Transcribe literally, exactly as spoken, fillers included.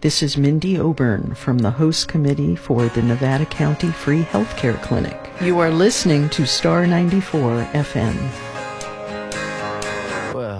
This is Mindy Oburn from the host committee for the Nevada County Free Healthcare Clinic. You are listening to Star ninety-four F M.